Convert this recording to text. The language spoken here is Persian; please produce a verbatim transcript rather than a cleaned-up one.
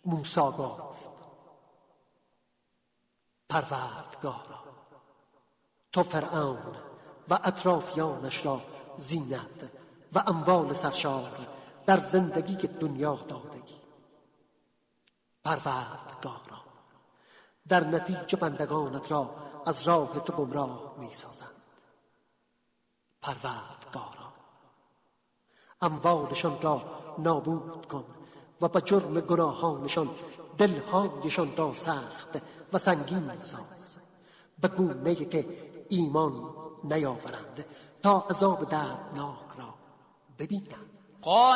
موسی گفت پروردگارا، تو فرعون و اطرافیانش را زینت و اموال سرشار در زندگی دنیا دادگی. پروردگارا، در نتیجه بندگانت را از راه تو گمراه می سازند. پروردگارا، اموالشان را نابود کن و با جرم گناهانشان دلهایشان را سخت و سنگین ساز، به گونه‌ای که ایمان نیاورند تا عذاب دردناک را ببینند.